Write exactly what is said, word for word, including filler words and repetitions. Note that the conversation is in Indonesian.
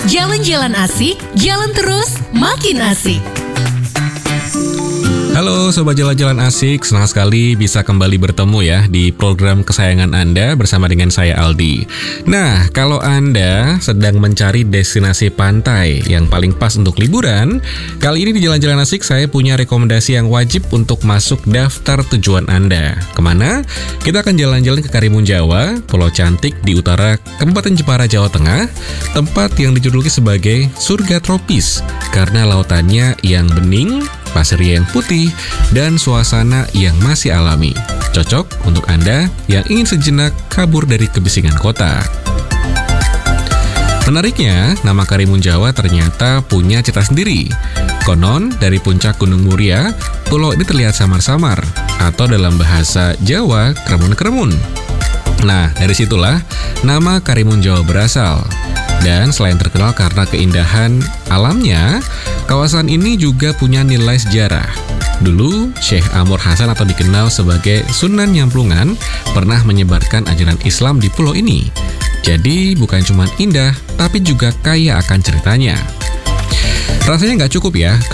Jalan-jalan asik, jalan terus, makin asik. Halo Sobat Jalan-Jalan Asik, senang sekali bisa kembali bertemu ya di program kesayangan Anda bersama dengan saya Aldi. Nah, kalau Anda sedang mencari destinasi pantai yang paling pas untuk liburan, kali ini di Jalan-Jalan Asik saya punya rekomendasi yang wajib untuk masuk daftar tujuan Anda. Kemana? Kita akan jalan-jalan ke Karimun Jawa, pulau cantik di utara Kabupaten Jepara, Jawa Tengah, tempat yang dijuluki sebagai surga tropis karena lautannya yang bening, pasirnya yang putih, dan suasana yang masih alami. Cocok untuk Anda yang ingin sejenak kabur dari kebisingan kota. Menariknya, nama Karimun Jawa ternyata punya cita sendiri. Konon, dari puncak Gunung Muria, pulau ini terlihat samar-samar, atau dalam bahasa Jawa, kremun-kremun. Nah, dari situlah nama Karimun Jawa berasal. Dan selain terkenal karena keindahan alamnya, kawasan ini juga punya nilai sejarah. Dulu, Syekh Amr Hasan atau dikenal sebagai Sunan Nyamplungan pernah menyebarkan ajaran Islam di pulau ini. Jadi, bukan cuma indah, tapi juga kaya akan ceritanya. Rasanya nggak cukup ya